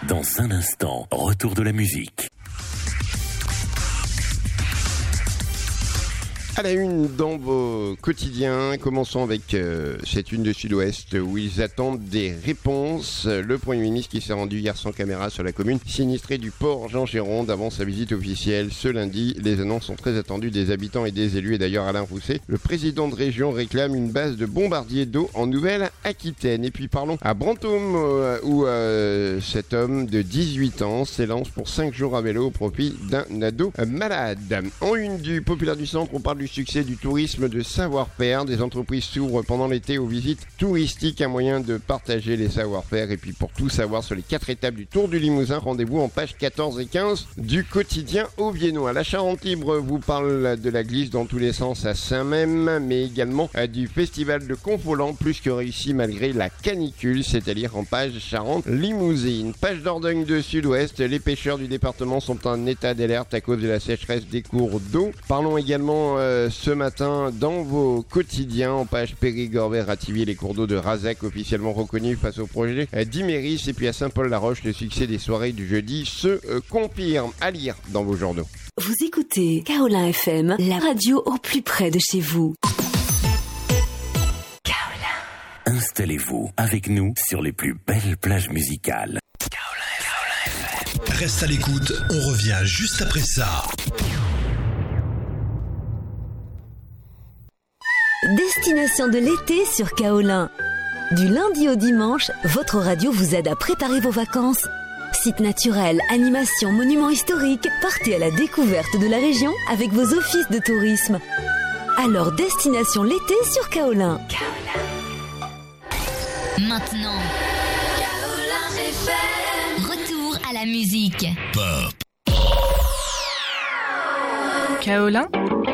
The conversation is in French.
Dans un instant, retour de la musique. À la une dans vos quotidiens, commençons avec cette une de Sud-Ouest où ils attendent des réponses. Le Premier ministre qui s'est rendu hier sans caméra sur la commune sinistrée du port Jean-Géronde avant sa visite officielle ce lundi. Les annonces sont très attendues des habitants et des élus et d'ailleurs Alain Rousset, le président de région, réclame une base de bombardiers d'eau en Nouvelle-Aquitaine. Et puis parlons à Brantôme où cet homme de 18 ans s'élance pour 5 jours à vélo au profit d'un ado malade. En une du Populaire du Centre, on parle du succès du tourisme de savoir-faire. Des entreprises s'ouvrent pendant l'été aux visites touristiques, un moyen de partager les savoir-faire. Et puis pour tout savoir sur les 4 étapes du Tour du Limousin, rendez-vous en pages 14 et 15 du quotidien Auviennois. La Charente-Libre vous parle de la glisse dans tous les sens à Saint-Même, mais également du festival de Confolens, plus que réussi malgré la canicule, c'est-à-dire en page Charente-Limousine. Page Dordogne de Sud-Ouest, les pêcheurs du département sont en état d'alerte à cause de la sécheresse des cours d'eau. Parlons également ce matin dans vos quotidiens en page Périgord-Rativille, les cours d'eau de Razac officiellement reconnus face au projet d'Iméris. Et puis à Saint-Paul-la-Roche, le succès des soirées du jeudi se confirme. À lire dans vos journaux. Vous écoutez Kaolin FM, la radio au plus près de chez vous. Kaolin. Installez-vous avec nous sur les plus belles plages musicales. Reste à l'écoute, on revient juste après ça. Destination de l'été sur Kaolin. Du lundi au dimanche, votre radio vous aide à préparer vos vacances. Sites naturels, animations, monuments historiques, partez à la découverte de la région avec vos offices de tourisme. Alors, destination l'été sur Kaolin. Maintenant, Kaolin FM. Retour à la musique. Pop. Kaolin